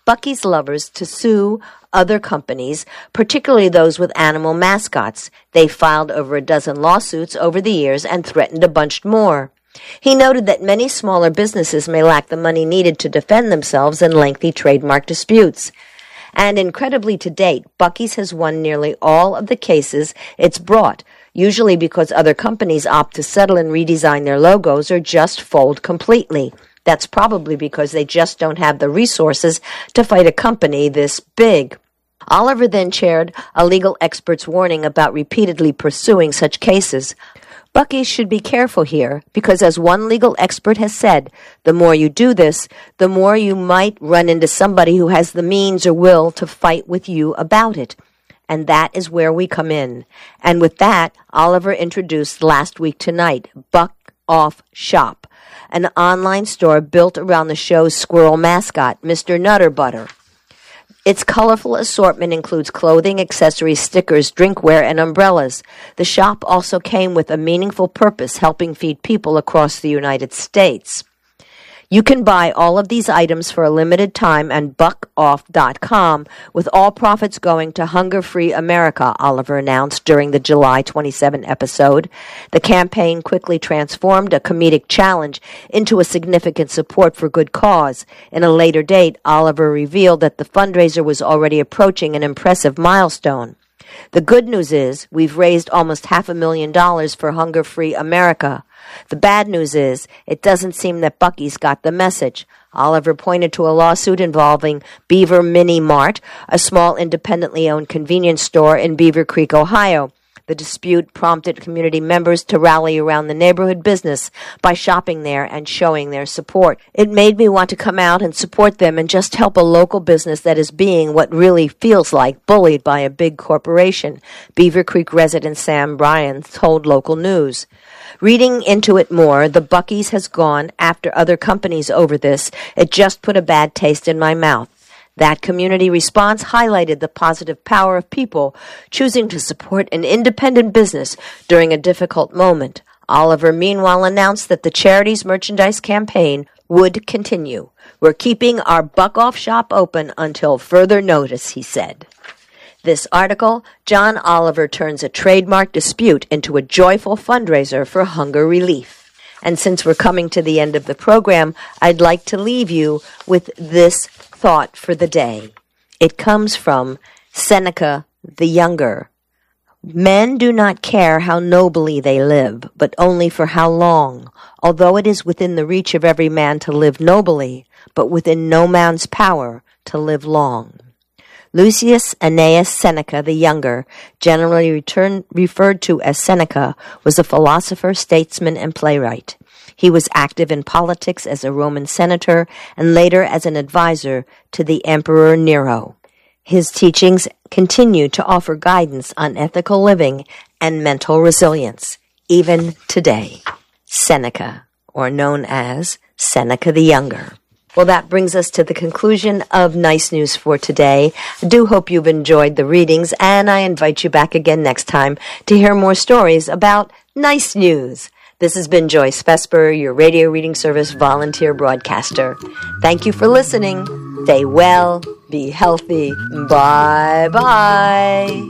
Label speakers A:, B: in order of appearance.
A: Buc-ee's lovers to sue other companies, particularly those with animal mascots. They filed over a dozen lawsuits over the years and threatened a bunch more. He noted that many smaller businesses may lack the money needed to defend themselves in lengthy trademark disputes. And incredibly to date, Buc-ee's has won nearly all of the cases it's brought, usually because other companies opt to settle and redesign their logos or just fold completely. That's probably because they just don't have the resources to fight a company this big. Oliver then shared a legal expert's warning about repeatedly pursuing such cases. Buc-ee's should be careful here because, as one legal expert has said, the more you do this, the more you might run into somebody who has the means or will to fight with you about it. And that is where we come in. And with that, Oliver introduced last week tonight, Buck Off Shop, an online store built around the show's squirrel mascot, Mr. Nutter Butter. Its colorful assortment includes clothing, accessories, stickers, drinkware, and umbrellas. The shop also came with a meaningful purpose, helping feed people across the United States. You can buy all of these items for a limited time on buckoff.com, with all profits going to Hunger Free America, Oliver announced during the July 27 episode. The campaign quickly transformed a comedic challenge into a significant support for good cause. In a later date, Oliver revealed that the fundraiser was already approaching an impressive milestone. The good news is we've raised almost $500,000 for Hunger Free America. The bad news is it doesn't seem that Buc-ee's got the message. Oliver pointed to a lawsuit involving Beaver Mini Mart, a small independently owned convenience store in Beaver Creek, Ohio. The dispute prompted community members to rally around the neighborhood business by shopping there and showing their support. It made me want to come out and support them and just help a local business that is being what really feels like bullied by a big corporation, Beaver Creek resident Sam Bryan told local news. Reading into it more, the Buc-ee's has gone after other companies over this. It just put a bad taste in my mouth. That community response highlighted the positive power of people choosing to support an independent business during a difficult moment. Oliver, meanwhile, announced that the charity's merchandise campaign would continue. We're keeping our Buck Off shop open until further notice, he said. This article, John Oliver turns a trademark dispute into a joyful fundraiser for hunger relief. And since we're coming to the end of the program, I'd like to leave you with this thought for the day. It comes from Seneca the Younger. Men do not care how nobly they live, but only for how long, although it is within the reach of every man to live nobly, but within no man's power to live long. Lucius Annaeus Seneca the Younger, generally referred to as Seneca, was a philosopher, statesman, and playwright. He was active in politics as a Roman senator and later as an advisor to the Emperor Nero. His teachings continue to offer guidance on ethical living and mental resilience, even today. Seneca, or known as Seneca the Younger. Well, that brings us to the conclusion of Nice News for today. I do hope you've enjoyed the readings, and I invite you back again next time to hear more stories about nice news. This has been Joyce Vesper, your radio reading service volunteer broadcaster. Thank you for listening. Stay well, be healthy. Bye-bye.